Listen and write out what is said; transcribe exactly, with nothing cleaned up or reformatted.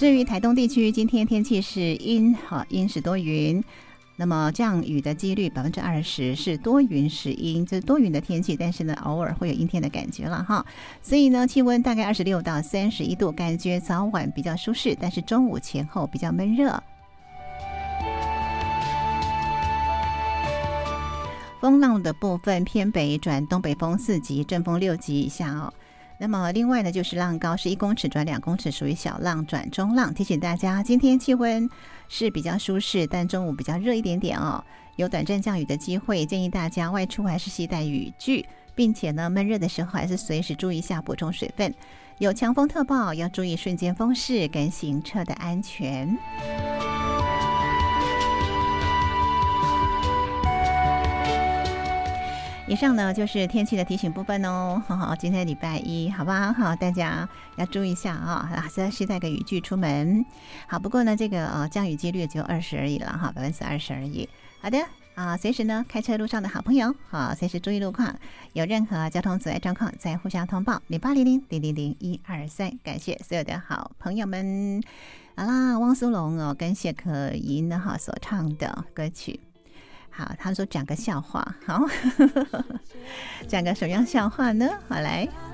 至于台东地区，今天天气是阴，好阴时多云。那么降雨的几率百分之二十，是多云时阴，就是多云的天气，但是呢，偶尔会有阴天的感觉了哈。所以呢，气温大概二十六到三十一度，感觉早晚比较舒适，但是中午前后比较闷热。风浪的部分偏北转东北风四级，阵风六级以下哦。那么另外呢，就是浪高是一公尺转两公尺，属于小浪转中浪。提醒大家，今天气温是比较舒适，但中午比较热一点点哦，有短暂降雨的机会，建议大家外出还是携带雨具，并且呢，闷热的时候还是随时注意一下补充水分。有强风特报，要注意瞬间风势跟行车的安全。以上呢就是天气的提醒部分哦。好好，今天礼拜一，好吧，好，大家要注意一下啊，啊，再携带个雨具出门。好，不过呢，这个呃降雨几率只有二十而已了哈，百分之二十而已。好的啊，随时呢开车路上的好朋友，好，随时注意路况，有任何交通阻碍状况再互相通报零八零零零零零一二三。感谢所有的好朋友们。好啦，汪苏泷哦跟谢可寅呢哈所唱的歌曲。好，他们说讲个笑话，好，讲个什么样笑话呢？好来。